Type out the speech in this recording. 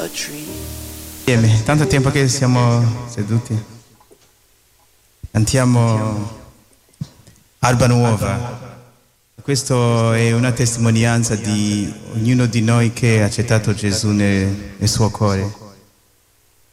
Insieme, tanto tempo che siamo seduti. Cantiamo Alba Nuova. Questa è una testimonianza di ognuno di noi che ha accettato Gesù nel suo cuore.